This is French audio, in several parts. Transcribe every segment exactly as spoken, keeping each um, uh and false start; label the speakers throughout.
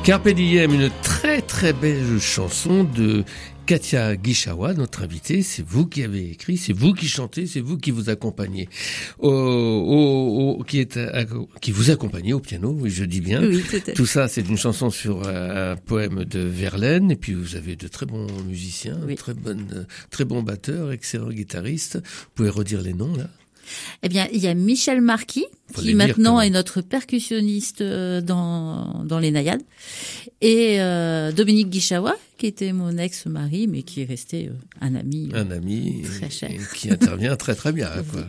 Speaker 1: Carpe Diem, une très très belle chanson de Katia Guichawa, notre invitée. C'est vous qui avez écrit, c'est vous qui chantez, c'est vous qui vous accompagnez, au, au, au qui est à, qui vous accompagnez au piano. Oui, je dis bien.
Speaker 2: Oui, tout, à...
Speaker 1: tout ça, c'est une chanson sur un poème de Verlaine. Et puis vous avez de très bons musiciens,
Speaker 2: oui.
Speaker 1: très bonnes, très bons batteurs, excellents guitaristes. Vous pouvez redire les noms là?
Speaker 2: Eh bien, il y a Michel Marquis,
Speaker 1: Faut
Speaker 2: qui maintenant est notre percussionniste dans dans les Naïades, et euh, Dominique Guichawa, qui était mon ex-mari, mais qui est resté euh, un ami,
Speaker 1: un ami
Speaker 2: très cher,
Speaker 1: et qui intervient très très bien. Quoi.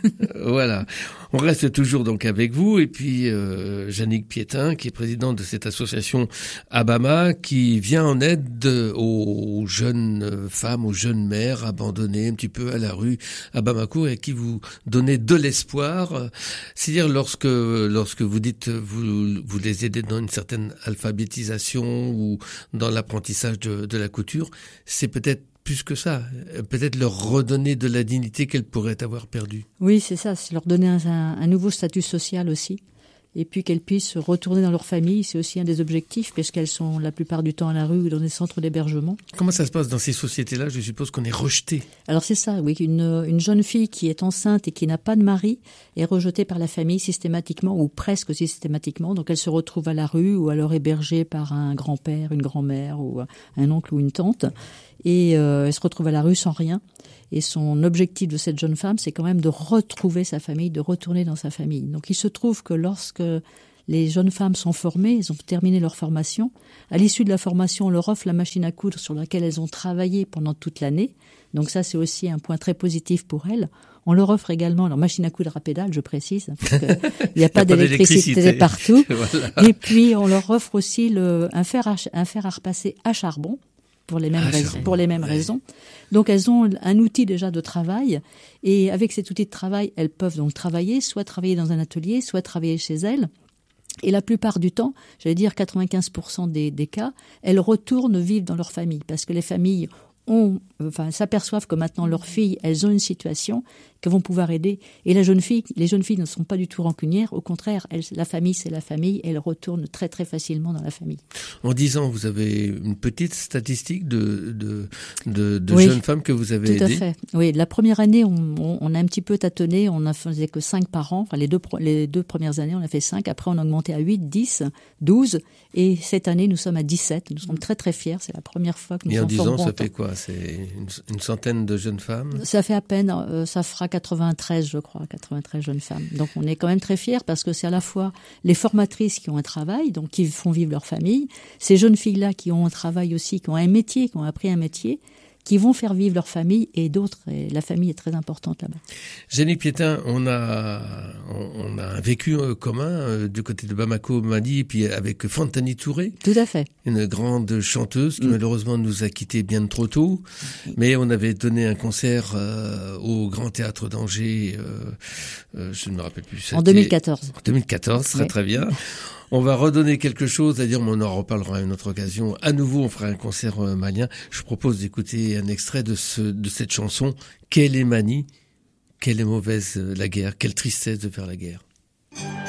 Speaker 1: Voilà. On reste toujours donc avec vous, et puis euh, Jannick Piétin, qui est présidente de cette association Abama, qui vient en aide aux jeunes femmes, aux jeunes mères abandonnées un petit peu à la rue à Bamako, et qui vous donnez de l'espoir. C'est-à-dire lorsque lorsque vous dites vous vous les aidez dans une certaine alphabétisation ou dans l'apprentissage de, de la couture, c'est peut-être plus que ça, peut-être leur redonner de la dignité qu'elles pourraient avoir perdue.
Speaker 3: Oui, c'est ça, c'est leur donner un, un nouveau statut social aussi. Et puis qu'elles puissent retourner dans leur famille, c'est aussi un des objectifs, puisqu'elles sont la plupart du temps à la rue ou dans des centres d'hébergement.
Speaker 1: Comment ça se passe dans ces sociétés-là? Je suppose qu'on est rejeté.
Speaker 3: Alors c'est ça, oui, une, une jeune fille qui est enceinte et qui n'a pas de mari est rejetée par la famille systématiquement, ou presque systématiquement. Donc elle se retrouve à la rue, ou alors hébergée par un grand-père, une grand-mère, ou un oncle ou une tante. Et euh, elle se retrouve à la rue sans rien. Et son objectif de cette jeune femme, c'est quand même de retrouver sa famille, de retourner dans sa famille. Donc il se trouve que lorsque les jeunes femmes sont formées, elles ont terminé leur formation. À l'issue de la formation, on leur offre la machine à coudre sur laquelle elles ont travaillé pendant toute l'année. Donc ça, c'est aussi un point très positif pour elles. On leur offre également leur machine à coudre à pédale, je précise, parce qu'il n'y a pas d'électricité partout. Voilà. Et puis on leur offre aussi le, un, fer à, un fer à repasser à charbon. Pour les mêmes, ah, raisons, pour les mêmes ouais. raisons. Donc elles ont un outil déjà de travail, et avec cet outil de travail, elles peuvent donc travailler, soit travailler dans un atelier, soit travailler chez elles. Et la plupart du temps, j'allais dire quatre-vingt-quinze pour cent des, des cas, elles retournent vivre dans leur famille, parce que les familles ont, enfin, s'aperçoivent que maintenant leurs filles, elles ont une situation qu'elles vont pouvoir aider. Et la jeune fille, les jeunes filles ne sont pas du tout rancunières. Au contraire, elles, la famille, c'est la famille. Et elles retournent très, très facilement dans la famille.
Speaker 1: En dix ans, vous avez une petite statistique de, de, de, de
Speaker 3: oui,
Speaker 1: jeunes femmes que vous avez
Speaker 3: tout
Speaker 1: aidées?
Speaker 3: Tout à fait. Oui, la première année, on, on, on a un petit peu tâtonné. On ne faisait que cinq par an. Enfin, les deux, les deux premières années, on a fait cinq. Après, on a augmenté à huit, dix, douze. Et cette année, nous sommes à dix-sept. Nous sommes très, très fiers. C'est la première fois que nous sommes formés.
Speaker 1: Et en dix ans, ça fait quoi? C'est une, une centaine de jeunes femmes?
Speaker 3: Ça fait à peine, euh, ça fera quatre-vingt-treize, je crois, quatre-vingt-treize jeunes femmes. Donc on est quand même très fiers, parce que c'est à la fois les formatrices qui ont un travail, donc qui font vivre leur famille, ces jeunes filles-là qui ont un travail aussi, qui ont un métier, qui ont appris un métier, qui vont faire vivre leur famille, et d'autres, et la famille est très importante là-bas.
Speaker 1: Jannick Piétin, on a, on a un vécu commun euh, du côté de Bamako, Mali, et puis avec Fantani Touré.
Speaker 3: Tout à fait.
Speaker 1: Une grande chanteuse qui mmh. malheureusement nous a quittés bien trop tôt, mmh. mais on avait donné un concert euh, au Grand Théâtre d'Angers, euh, euh, je ne me rappelle plus.
Speaker 3: En deux mille quatorze.
Speaker 1: En deux mille quatorze, très ouais. très bien. On va redonner quelque chose, c'est-à-dire, mais on en reparlera à une autre occasion. À nouveau, on fera un concert euh, malien. Je propose d'écouter un extrait de ce, de cette chanson. Quelle est manie, quelle est mauvaise euh, la guerre, quelle tristesse de faire la guerre.